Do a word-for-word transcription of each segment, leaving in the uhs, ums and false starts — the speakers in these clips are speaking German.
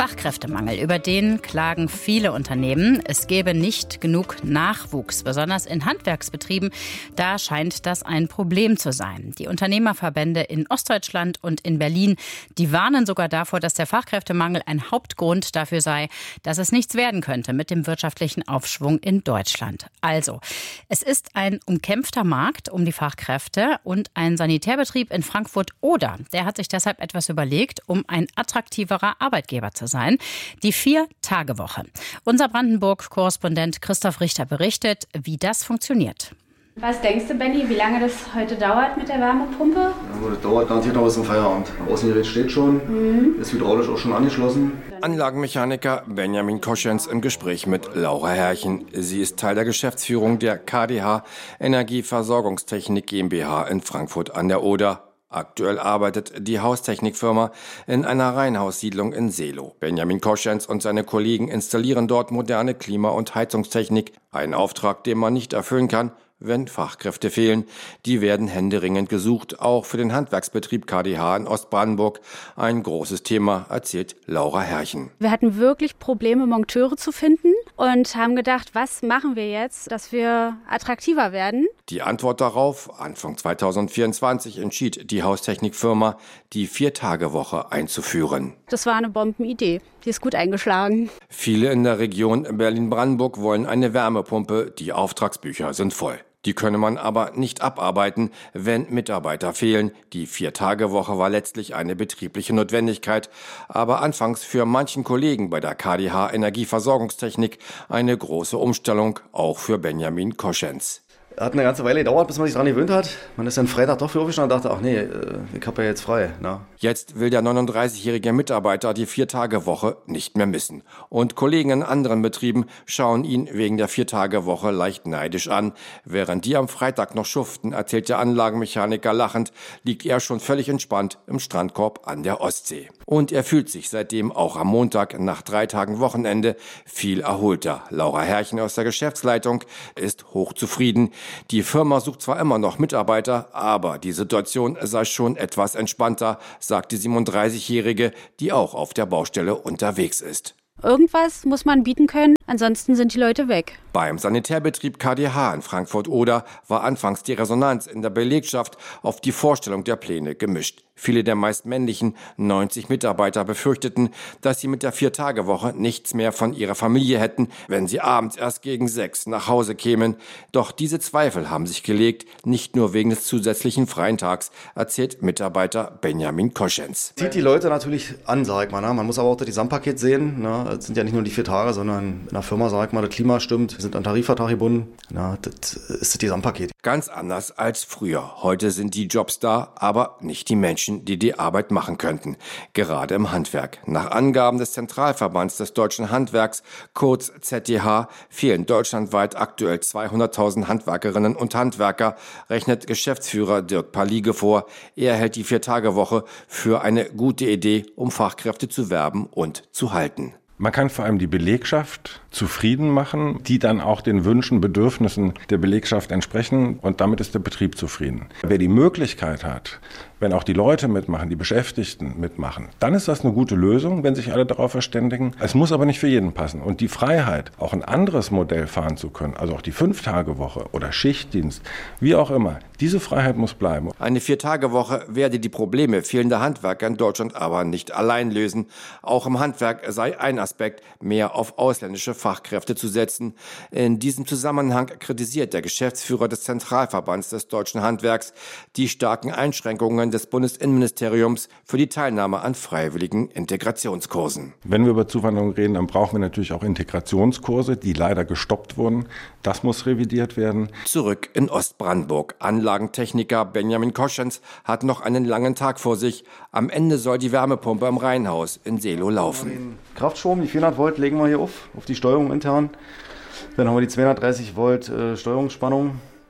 Fachkräftemangel, über den klagen viele Unternehmen. Es gäbe nicht genug Nachwuchs, besonders in Handwerksbetrieben. Da scheint das ein Problem zu sein. Die Unternehmerverbände in Ostdeutschland und in Berlin, die warnen sogar davor, dass der Fachkräftemangel ein Hauptgrund dafür sei, dass es nichts werden könnte mit dem wirtschaftlichen Aufschwung in Deutschland. Also, es ist ein umkämpfter Markt um die Fachkräfte und ein Sanitärbetrieb in Frankfurt-Oder, der hat sich deshalb etwas überlegt, um ein attraktiverer Arbeitgeber zu sein. Die Vier-Tage-Woche. Unser Brandenburg-Korrespondent Christoph Richter berichtet, wie das funktioniert. Was denkst du, Benni, wie lange das heute dauert mit der Wärmepumpe? Ja, das dauert garantiert noch bis zum Feierabend. Außengerät steht schon, mhm. ist hydraulisch auch schon angeschlossen. Anlagenmechaniker Benjamin Koschens im Gespräch mit Laura Herrchen. Sie ist Teil der Geschäftsführung der K D H Energieversorgungstechnik GmbH in Frankfurt an der Oder. Aktuell arbeitet die Haustechnikfirma in einer Reihenhaussiedlung in Seelow. Benjamin Koschens und seine Kollegen installieren dort moderne Klima- und Heizungstechnik. Ein Auftrag, den man nicht erfüllen kann, wenn Fachkräfte fehlen. Die werden händeringend gesucht, auch für den Handwerksbetrieb K D H in Ostbrandenburg. Ein großes Thema, erzählt Laura Herrchen. Wir hatten wirklich Probleme, Monteure zu finden und haben gedacht, was machen wir jetzt, dass wir attraktiver werden? Die Antwort darauf: Anfang zweitausendvierundzwanzig entschied die Haustechnikfirma, die Vier-Tage-Woche einzuführen. Das war eine Bombenidee. Die ist gut eingeschlagen. Viele in der Region Berlin-Brandenburg wollen eine Wärmepumpe. Die Auftragsbücher sind voll. Die könne man aber nicht abarbeiten, wenn Mitarbeiter fehlen. Die Vier-Tage-Woche war letztlich eine betriebliche Notwendigkeit, aber anfangs für manchen Kollegen bei der K D H Energieversorgungstechnik eine große Umstellung, auch für Benjamin Koschens. Hat eine ganze Weile gedauert, bis man sich daran gewöhnt hat. Man ist dann Freitag doch für aufgestanden und dachte, ach nee, ich habe ja jetzt frei. Na. Jetzt will der neununddreißigjährige Mitarbeiter die Vier-Tage-Woche nicht mehr missen. Und Kollegen in anderen Betrieben schauen ihn wegen der Vier-Tage-Woche leicht neidisch an. Während die am Freitag noch schuften, erzählt der Anlagenmechaniker lachend, liegt er schon völlig entspannt im Strandkorb an der Ostsee. Und er fühlt sich seitdem auch am Montag nach drei Tagen Wochenende viel erholter. Laura Herrchen aus der Geschäftsleitung ist hochzufrieden. Die Firma sucht zwar immer noch Mitarbeiter, aber die Situation sei schon etwas entspannter, sagt die siebenunddreißigjährige, die auch auf der Baustelle unterwegs ist. Irgendwas muss man bieten können, ansonsten sind die Leute weg. Beim Sanitärbetrieb K D H in Frankfurt-Oder war anfangs die Resonanz in der Belegschaft auf die Vorstellung der Pläne gemischt. Viele der meist männlichen neunzig Mitarbeiter befürchteten, dass sie mit der Vier-Tage-Woche nichts mehr von ihrer Familie hätten, wenn sie abends erst gegen sechs nach Hause kämen. Doch diese Zweifel haben sich gelegt, nicht nur wegen des zusätzlichen freien Tags, erzählt Mitarbeiter Benjamin Koschens. Zieht die Leute natürlich an, sag ich mal. Ne? Man muss aber auch das Gesamtpaket sehen. Ne? Es sind ja nicht nur die vier Tage, sondern in der Firma, sag ich mal, das Klima stimmt. Wir sind an Tarifvertrag gebunden. Na, das ist das Gesamtpaket. Ganz anders als früher. Heute sind die Jobs da, aber nicht die Menschen, die die Arbeit machen könnten. Gerade im Handwerk. Nach Angaben des Zentralverbands des deutschen Handwerks, kurz Z D H, fehlen deutschlandweit aktuell zweihunderttausend Handwerkerinnen und Handwerker, rechnet Geschäftsführer Dirk Palige vor. Er hält die Vier-Tage-Woche für eine gute Idee, um Fachkräfte zu werben und zu halten. Man kann vor allem die Belegschaft zufrieden machen, die dann auch den Wünschen, Bedürfnissen der Belegschaft entsprechen, und damit ist der Betrieb zufrieden. Wer die Möglichkeit hat, wenn auch die Leute mitmachen, die Beschäftigten mitmachen, dann ist das eine gute Lösung, wenn sich alle darauf verständigen. Es muss aber nicht für jeden passen. Und die Freiheit, auch ein anderes Modell fahren zu können, also auch die Fünf-Tage-Woche oder Schichtdienst, wie auch immer, diese Freiheit muss bleiben. Eine Vier-Tage-Woche werde die Probleme fehlender Handwerker in Deutschland aber nicht allein lösen. Auch im Handwerk sei ein Aspekt, mehr auf ausländische Fachkräfte zu setzen. In diesem Zusammenhang kritisiert der Geschäftsführer des Zentralverbands des deutschen Handwerks die starken Einschränkungen des Bundesinnenministeriums für die Teilnahme an freiwilligen Integrationskursen. Wenn wir über Zuwanderung reden, dann brauchen wir natürlich auch Integrationskurse, die leider gestoppt wurden. Das muss revidiert werden. Zurück in Ostbrandenburg. Anlagentechniker Benjamin Koschens hat noch einen langen Tag vor sich. Am Ende soll die Wärmepumpe im Reihenhaus in Seelow laufen. Den Kraftstrom, die vierhundert Volt, legen wir hier auf, auf die Steuerung intern. Dann haben wir die zweihundertdreißig Volt äh, Steuerungsspannung.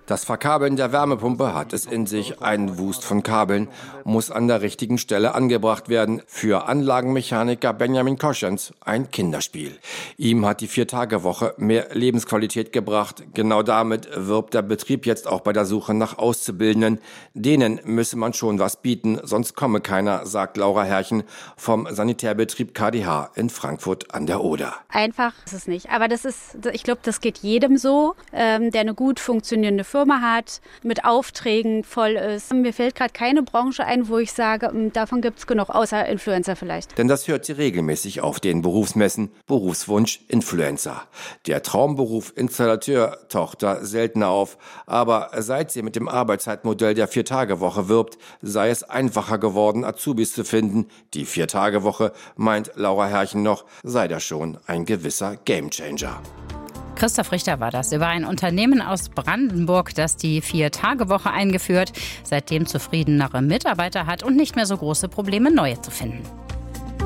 Das Verkabeln der Wärmepumpe hat es in sich. Ein Wust von Kabeln muss an der richtigen Stelle angebracht werden. Für Anlagenmechaniker Benjamin Koschens ein Kinderspiel. Ihm hat die Vier-Tage-Woche mehr Lebensqualität gebracht. Genau damit wirbt der Betrieb jetzt auch bei der Suche nach Auszubildenden. Denen müsse man schon was bieten, sonst komme keiner, sagt Laura Herrchen vom Sanitärbetrieb K D H in Frankfurt an der Oder. Einfach ist es nicht. Aber das ist, ich glaube, das geht jedem so, ähm, der eine gut funktionierende Firma hat, mit Aufträgen voll ist. Mir fällt gerade keine Branche ein, wo ich sage, davon gibt es genug, außer Influencer vielleicht. Denn das hört sie regelmäßig auf den Berufsmessen. Berufswunsch Influencer. Der Traumberuf Installateur taucht da seltener auf. Aber seit sie mit dem Arbeitszeitmodell der Vier-Tage-Woche wirbt, sei es einfacher geworden, Azubis zu finden. Die Vier-Tage-Woche, meint Laura Herrchen noch, sei da schon ein gewisser Gamechanger. Christoph Richter war das über ein Unternehmen aus Brandenburg, das die Vier-Tage-Woche eingeführt, seitdem zufriedenere Mitarbeiter hat und nicht mehr so große Probleme, neue zu finden.